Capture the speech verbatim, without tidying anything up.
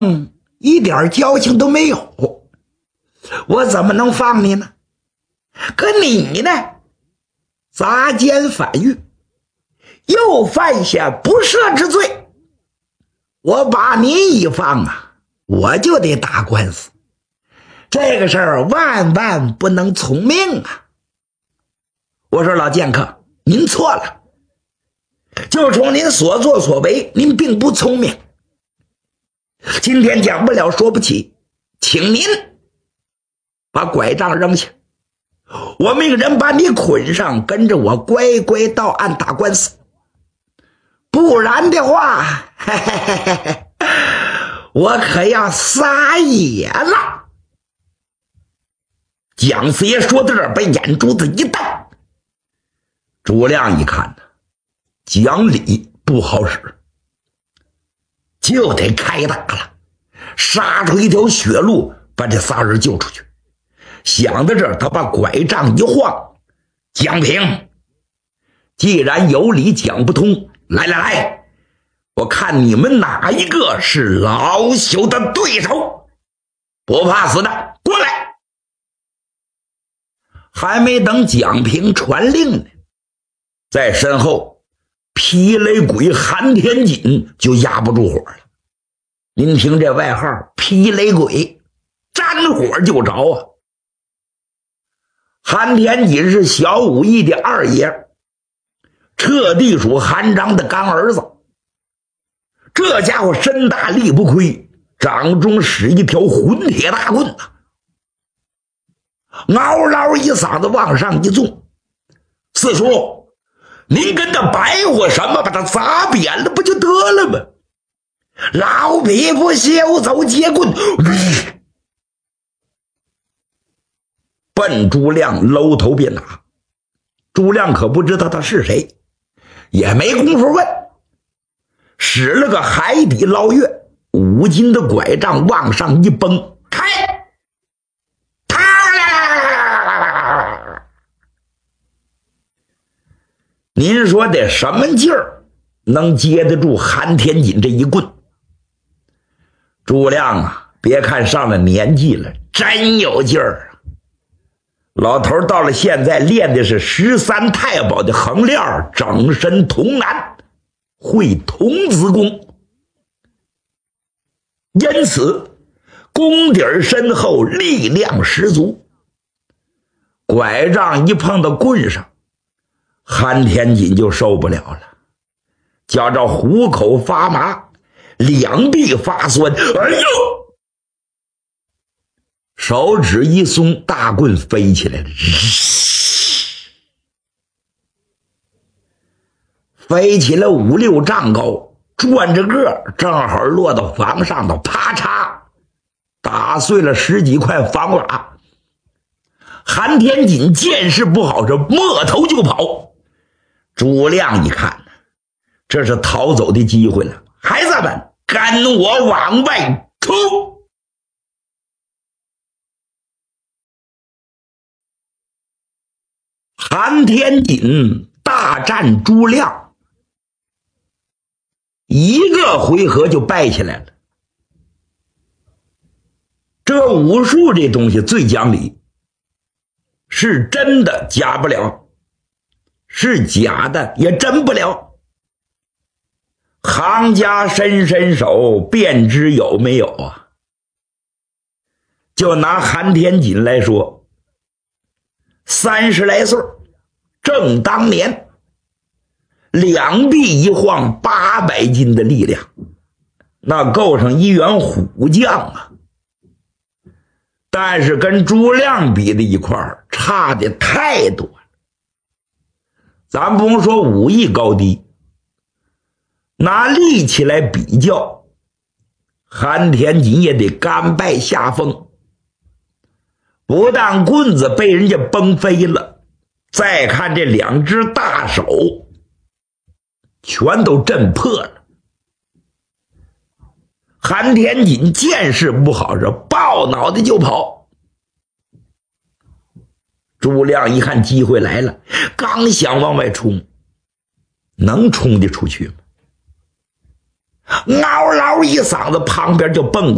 嗯，一点交情都没有，我怎么能放你呢？可你呢，杂奸反狱，又犯下不赦之罪，我把你一放啊，我就得打官司，这个事儿万万不能从命啊！我说老剑客，您错了，就从您所作所为，您并不聪明。今天讲不了说不起，请您把拐杖扔下，我命人把你捆上，跟着我乖乖到案打官司，不然的话，嘿嘿嘿嘿嘿，我可要撒野了。蒋四爷说到这儿，把眼珠子一瞪。朱亮一看呢，讲理不好使，就得开打了，杀出一条血路，把这仨人救出去。想到这儿，他把拐杖一晃，蒋平，既然有理讲不通，来来来，我看你们哪一个是老朽的对手，不怕死的过来。还没等蒋平传令呢，在身后霹雷鬼韩天锦就压不住火了。您听这外号霹雷鬼，沾火就着啊。韩天锦是小武义的二爷，彻地属韩章的干儿子。这家伙身大力不亏，掌中使一条混铁大棍啊，嗷嗷一嗓子往上一纵，四叔，您跟他白活什么？把他砸扁了不就得了吗？老匹夫休走接棍，奔朱亮搂头便打。朱亮可不知道他是谁，也没工夫问，使了个海底捞月，五斤的拐杖往上一崩，开！您说得什么劲儿能接得住韩天锦这一棍？朱亮啊，别看上了年纪了，真有劲儿啊！老头到了现在练的是十三太保的横链，整身童男，会童子功，因此功底儿深厚，力量十足。拐杖一碰到棍上，韩天锦就受不了了，觉着虎口发麻，两臂发酸，哎呦！手指一松，大棍飞起来了，飞起了五六丈高，转着个正好落到房上头，啪嚓打碎了十几块房瓦。韩天锦见势不好，是摸头就跑。朱亮一看，这是逃走的机会了，孩子们跟我往外冲！韩天锦大战朱亮，一个回合就败下来了。这武术这东西最讲理，是真的假不了，是假的也真不了。行家伸伸手便知有没有啊。就拿韩天锦来说，三十来岁，正当年，两臂一晃八百斤的力量，那够上一员虎将啊。但是跟朱亮比的一块儿差的太多了。咱不用说武艺高低，拿力气来比较，韩天锦也得甘拜下风。不但棍子被人家崩飞了，再看这两只大手全都震破了。韩天锦见势不好，是抱脑袋就跑。朱亮一看机会来了，刚想往外冲，能冲得出去吗？嗷嗷一嗓子，旁边就蹦过